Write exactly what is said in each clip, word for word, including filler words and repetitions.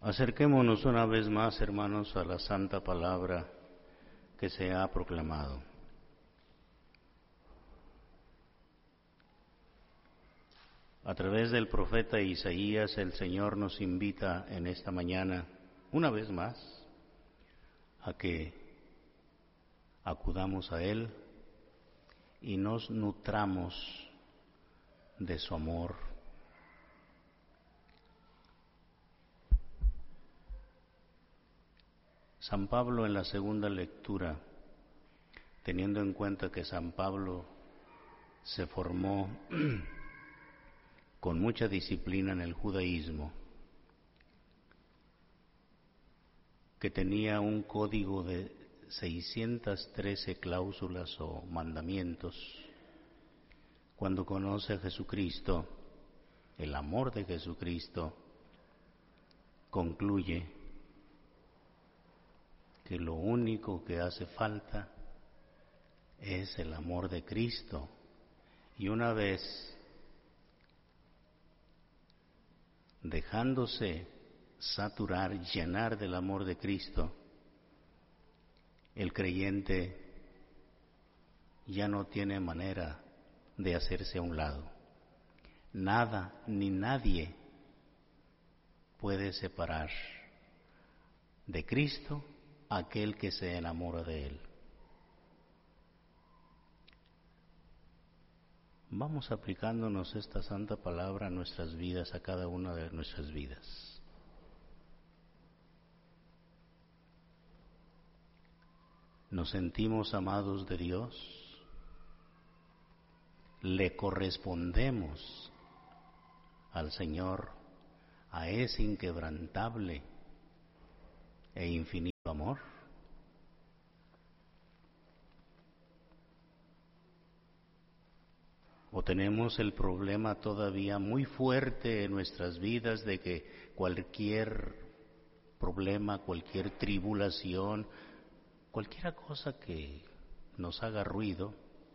Acerquémonos una vez más, hermanos, a la santa palabra que se ha proclamado. A través del profeta Isaías, el Señor nos invita en esta mañana, una vez más, a que acudamos a Él y nos nutramos de su amor. San Pablo en la segunda lectura, teniendo en cuenta que San Pablo se formó con mucha disciplina en el judaísmo, que tenía un código de seiscientas trece cláusulas o mandamientos, cuando conoce a Jesucristo, el amor de Jesucristo, concluye que lo único que hace falta es el amor de Cristo. Y una vez dejándose saturar, llenar del amor de Cristo, el creyente ya no tiene manera de hacerse a un lado. Nada ni nadie puede separar de Cristo a aquel que se enamora de Él. Vamos aplicándonos esta santa palabra a nuestras vidas, a cada una de nuestras vidas. ¿Nos sentimos amados de Dios? ¿Le correspondemos al Señor, a ese inquebrantable e infinito amor? ¿O tenemos el problema todavía muy fuerte en nuestras vidas de que cualquier problema, cualquier tribulación, cualquier cosa que nos haga ruido,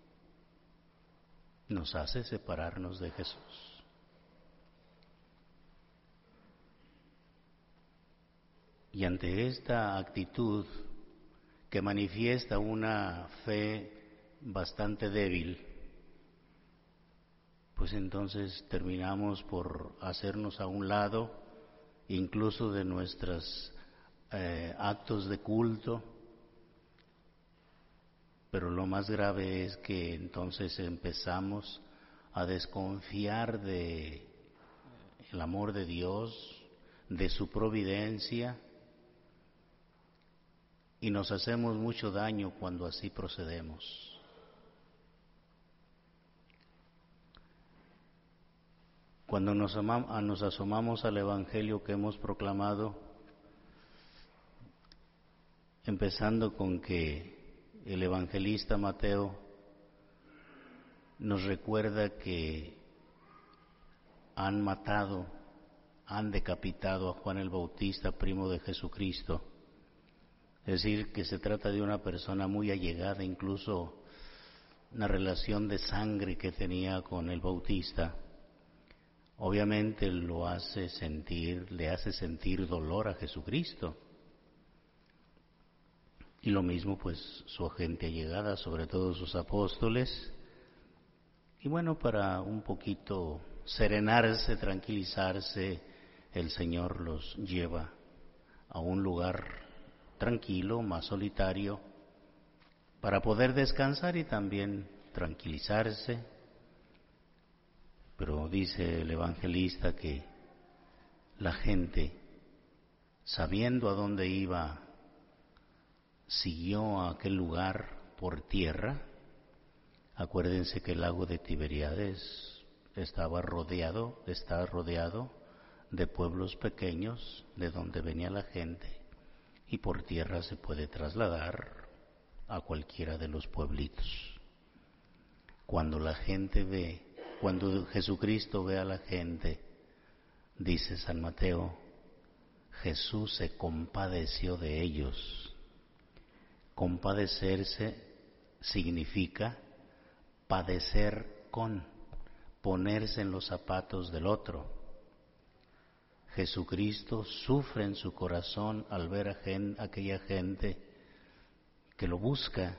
nos hace separarnos de Jesús? Y ante esta actitud que manifiesta una fe bastante débil, pues entonces terminamos por hacernos a un lado, incluso de nuestros eh, actos de culto. Pero lo más grave es que entonces empezamos a desconfiar de el amor de Dios, de su providencia, y nos hacemos mucho daño cuando así procedemos. Cuando nos, amamos, nos asomamos al Evangelio que hemos proclamado, empezando con que el evangelista Mateo nos recuerda que han matado, han decapitado a Juan el Bautista, primo de Jesucristo. Es decir, que se trata de una persona muy allegada, incluso una relación de sangre que tenía con el Bautista. Obviamente lo hace sentir, le hace sentir dolor a Jesucristo. Y lo mismo pues su gente allegada, sobre todo sus apóstoles. Y bueno, para un poquito serenarse, tranquilizarse, el Señor los lleva a un lugar tranquilo, más solitario, para poder descansar y también tranquilizarse. Pero dice el evangelista que la gente, sabiendo a dónde iba, siguió a aquel lugar por tierra. Acuérdense que el lago de Tiberíades estaba rodeado, está rodeado de pueblos pequeños de donde venía la gente, y por tierra se puede trasladar a cualquiera de los pueblitos. Cuando la gente ve, cuando Jesucristo ve a la gente, dice San Mateo, Jesús se compadeció de ellos. Compadecerse significa padecer con, ponerse en los zapatos del otro. Jesucristo sufre en su corazón al ver a gen, aquella gente que lo busca.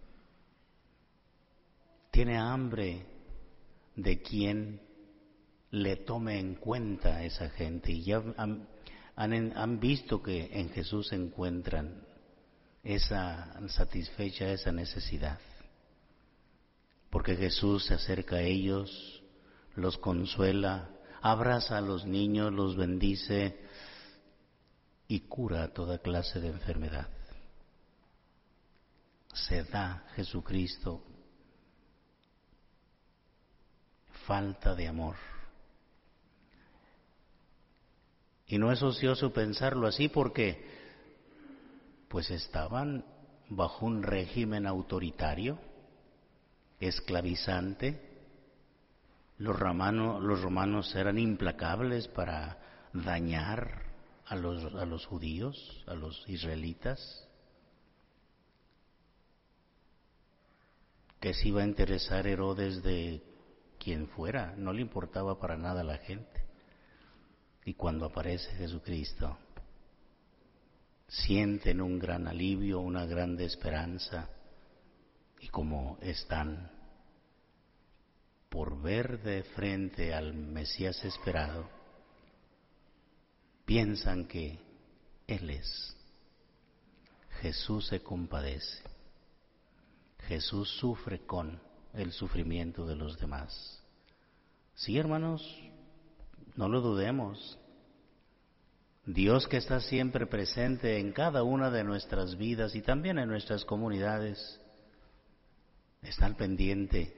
Tiene hambre de quien le tome en cuenta a esa gente. Y ya han, han, han visto que en Jesús encuentran esa satisfecha, esa necesidad. Porque Jesús se acerca a ellos, los consuela, abraza a los niños, los bendice y cura toda clase de enfermedad. Se da Jesucristo falta de amor. Y no es ocioso pensarlo así porque pues estaban bajo un régimen autoritario, esclavizante. Los romanos, los romanos eran implacables para dañar a los, a los judíos, a los israelitas. ¿Qué se iba a interesar Herodes de quien fuera? No le importaba para nada a la gente. Y cuando aparece Jesucristo, sienten un gran alivio, una grande esperanza, y como están por ver de frente al Mesías esperado, piensan que Él es. Jesús se compadece. Jesús sufre con el sufrimiento de los demás. Sí, hermanos, no lo dudemos. Dios, que está siempre presente en cada una de nuestras vidas y también en nuestras comunidades, está al pendiente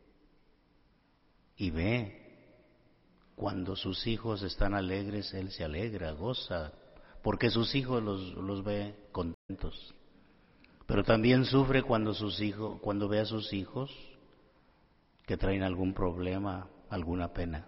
y ve cuando sus hijos están alegres, Él se alegra, goza, porque sus hijos los, los ve contentos. Pero también sufre cuando sus hijos, cuando ve a sus hijos que traen algún problema, alguna pena.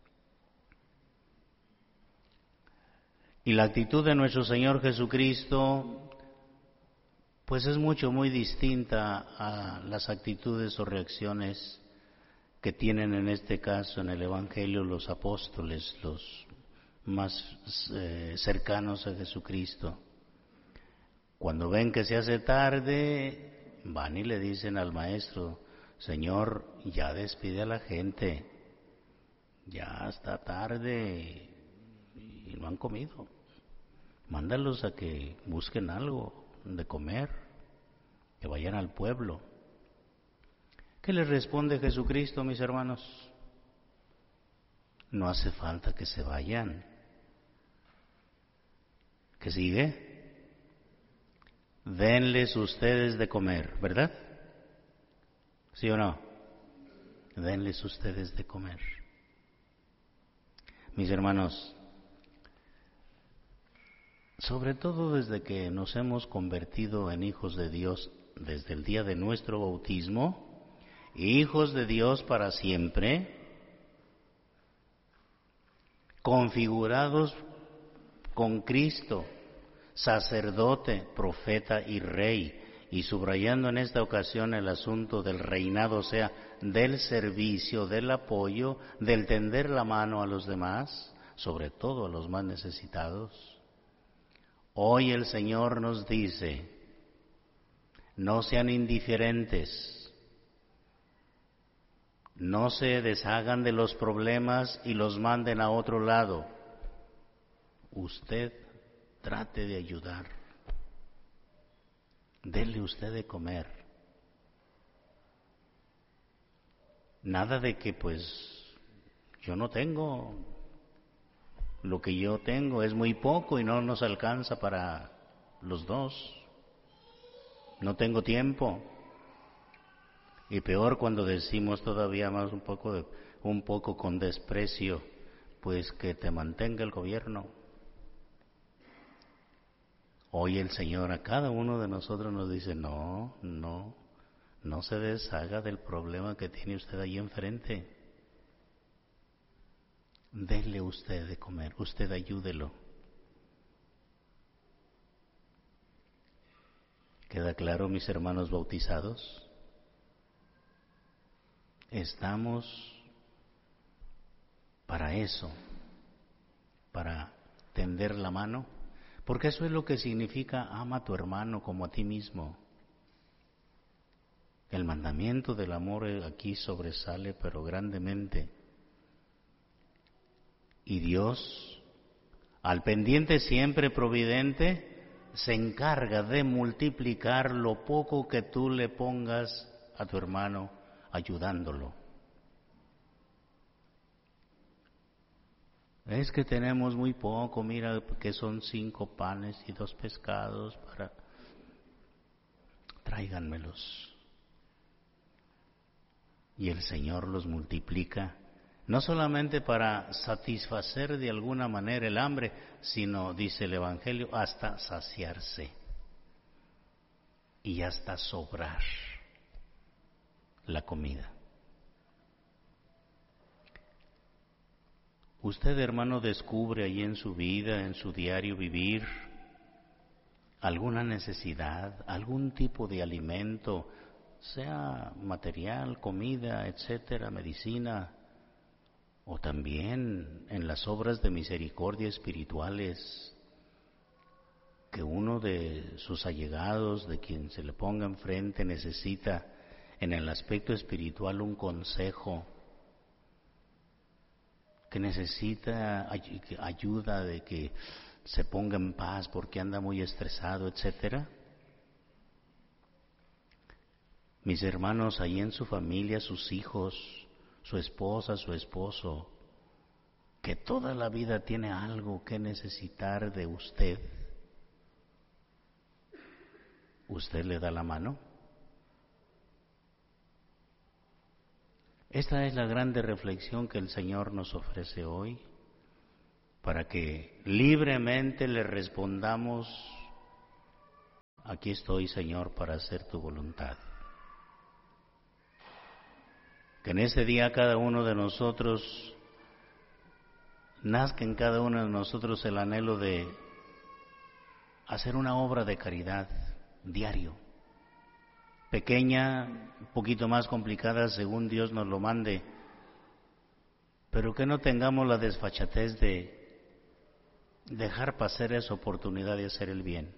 Y la actitud de nuestro Señor Jesucristo, pues es mucho, muy distinta a las actitudes o reacciones que tienen en este caso en el Evangelio los apóstoles, los más eh, cercanos a Jesucristo. Cuando ven que se hace tarde, van y le dicen al Maestro: Señor, ya despide a la gente, ya está tarde y no han comido. Mándalos a que busquen algo de comer, que vayan al pueblo. ¿Qué les responde Jesucristo, mis hermanos? No hace falta que se vayan. ¿Qué sigue? Denles ustedes de comer, ¿verdad? ¿Sí o no? Denles ustedes de comer. Mis hermanos, sobre todo desde que nos hemos convertido en hijos de Dios, desde el día de nuestro bautismo, hijos de Dios para siempre, configurados con Cristo, sacerdote, profeta y rey, y subrayando en esta ocasión el asunto del reinado, o sea, del servicio, del apoyo, del tender la mano a los demás, sobre todo a los más necesitados. Hoy el Señor nos dice: no sean indiferentes, no se deshagan de los problemas y los manden a otro lado. Usted trate de ayudar, dele usted de comer. Nada de que pues yo no tengo, lo que yo tengo es muy poco y no nos alcanza para los dos, no tengo tiempo. Y peor cuando decimos todavía más un poco de, un poco con desprecio, pues que te mantenga el gobierno. Hoy el Señor a cada uno de nosotros nos dice: no, no, no se deshaga del problema que tiene usted ahí enfrente. Denle usted de comer, usted ayúdelo. ¿Queda claro, mis hermanos bautizados? Estamos para eso, para tender la mano, porque eso es lo que significa ama a tu hermano como a ti mismo. El mandamiento del amor aquí sobresale pero grandemente. Y Dios, al pendiente siempre providente, se encarga de multiplicar lo poco que tú le pongas a tu hermano ayudándolo. Es que tenemos muy poco, mira que son cinco panes y dos pescados para... Tráiganmelos. Y el Señor los multiplica, no solamente para satisfacer de alguna manera el hambre, sino, dice el Evangelio, hasta saciarse y hasta sobrar la comida. Usted, hermano, descubre ahí en su vida, en su diario vivir, alguna necesidad, algún tipo de alimento, sea material, comida, etcétera, medicina, o también en las obras de misericordia espirituales, que uno de sus allegados, de quien se le ponga enfrente, necesita en el aspecto espiritual un consejo, que necesita ayuda de que se ponga en paz porque anda muy estresado, etcétera. Mis hermanos, ahí en su familia, sus hijos, su esposa, su esposo, que toda la vida tiene algo que necesitar de usted, ¿usted le da la mano? Esta es la grande reflexión que el Señor nos ofrece hoy, para que libremente le respondamos: aquí estoy, Señor, para hacer tu voluntad. Que en ese día cada uno de nosotros, nazca en cada uno de nosotros el anhelo de hacer una obra de caridad diario, pequeña, un poquito más complicada según Dios nos lo mande, pero que no tengamos la desfachatez de dejar pasar esa oportunidad de hacer el bien.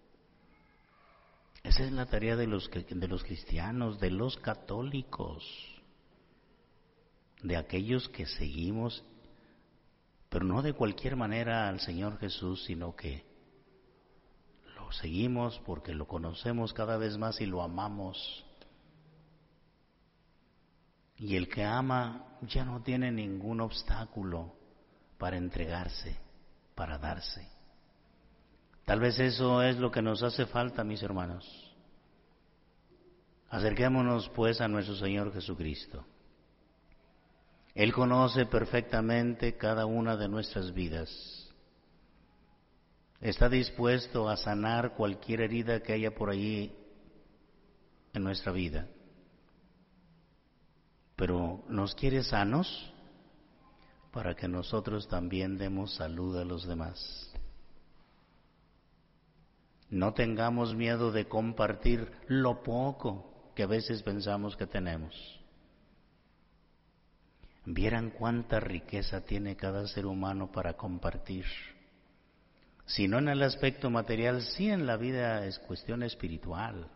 Esa es la tarea de los, de los cristianos, de los católicos, de aquellos que seguimos, pero no de cualquier manera al Señor Jesús, sino que lo seguimos porque lo conocemos cada vez más y lo amamos. Y el que ama ya no tiene ningún obstáculo para entregarse, para darse. Tal vez eso es lo que nos hace falta, mis hermanos. Acerquémonos pues a nuestro Señor Jesucristo. Él conoce perfectamente cada una de nuestras vidas. Está dispuesto a sanar cualquier herida que haya por allí en nuestra vida. Pero nos quiere sanos para que nosotros también demos salud a los demás. No tengamos miedo de compartir lo poco que a veces pensamos que tenemos. Vieran cuánta riqueza tiene cada ser humano para compartir. Si no en el aspecto material, sí en la vida es cuestión espiritual.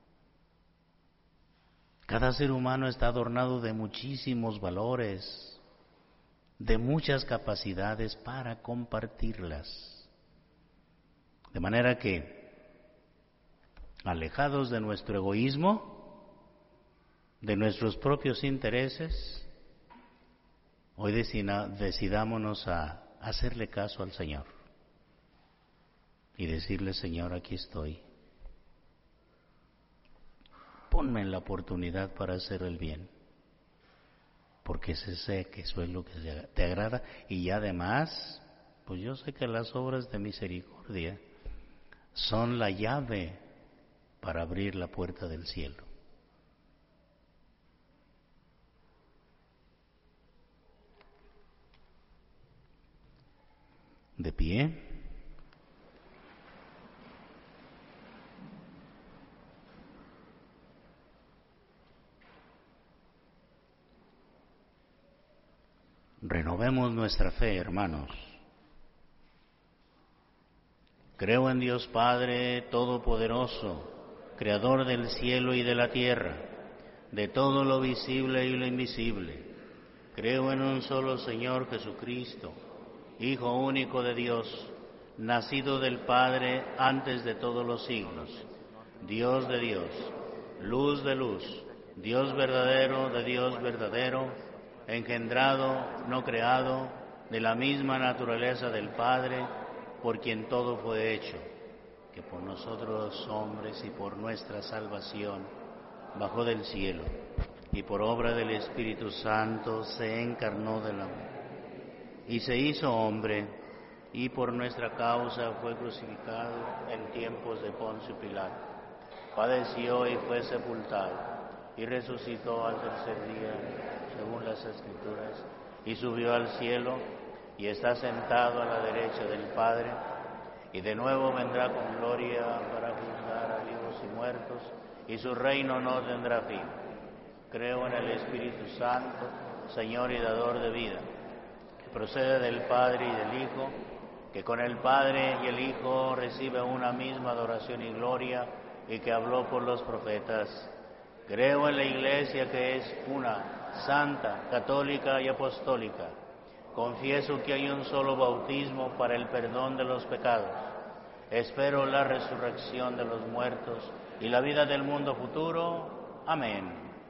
Cada ser humano está adornado de muchísimos valores, de muchas capacidades para compartirlas. De manera que, alejados de nuestro egoísmo, de nuestros propios intereses, hoy decidámonos a hacerle caso al Señor y decirle: Señor, aquí estoy. Ponme en la oportunidad para hacer el bien, porque sé que eso es lo que te agrada, y además, pues yo sé que las obras de misericordia son la llave para abrir la puerta del cielo. De pie. Renovemos nuestra fe, hermanos. Creo en Dios Padre Todopoderoso, Creador del cielo y de la tierra, de todo lo visible y lo invisible. Creo en un solo Señor Jesucristo, Hijo único de Dios, nacido del Padre antes de todos los siglos, Dios de Dios, luz de luz, Dios verdadero de Dios verdadero, engendrado, no creado, de la misma naturaleza del Padre, por quien todo fue hecho, que por nosotros los hombres y por nuestra salvación bajó del cielo, y por obra del Espíritu Santo se encarnó de la mujer, y se hizo hombre, y por nuestra causa fue crucificado en tiempos de Poncio Pilato. Padeció y fue sepultado, y resucitó al tercer día, según las Escrituras, y subió al cielo, y está sentado a la derecha del Padre, y de nuevo vendrá con gloria para juzgar a vivos y muertos, y su reino no tendrá fin. Creo en el Espíritu Santo, Señor y dador de vida, que procede del Padre y del Hijo, que con el Padre y el Hijo recibe una misma adoración y gloria, y que habló por los profetas. Creo en la Iglesia, que es una, santa, católica y apostólica. Confieso que hay un solo bautismo para el perdón de los pecados. Espero la resurrección de los muertos y la vida del mundo futuro. Amén.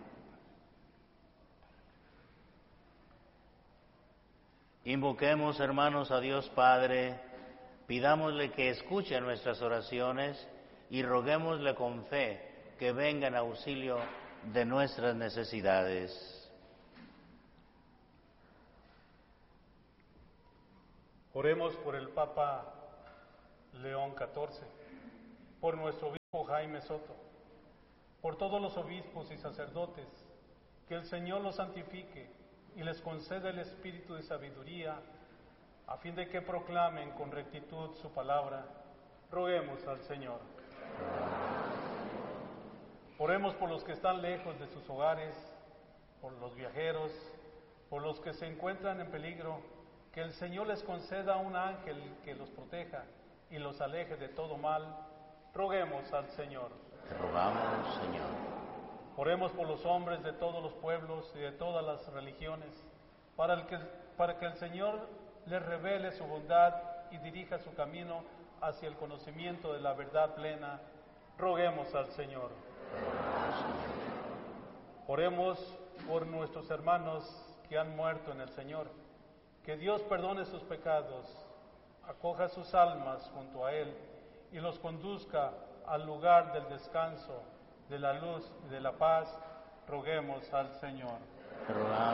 Invoquemos, hermanos, a Dios Padre, pidámosle que escuche nuestras oraciones y roguémosle con fe que venga en auxilio de nuestras necesidades. Oremos por el Papa León catorce, por nuestro obispo Jaime Soto, por todos los obispos y sacerdotes, que el Señor los santifique y les conceda el espíritu de sabiduría, a fin de que proclamen con rectitud su palabra. Roguemos al Señor. Oremos por los que están lejos de sus hogares, por los viajeros, por los que se encuentran en peligro. Que el Señor les conceda un ángel que los proteja y los aleje de todo mal. Roguemos al Señor. Te rogamos, Señor. Oremos por los hombres de todos los pueblos y de todas las religiones, para, el que, para que el Señor les revele su bondad y dirija su camino hacia el conocimiento de la verdad plena. Roguemos al Señor. Oremos por nuestros hermanos que han muerto en el Señor. Que Dios perdone sus pecados, acoja sus almas junto a Él y los conduzca al lugar del descanso, de la luz y de la paz. Roguemos al Señor.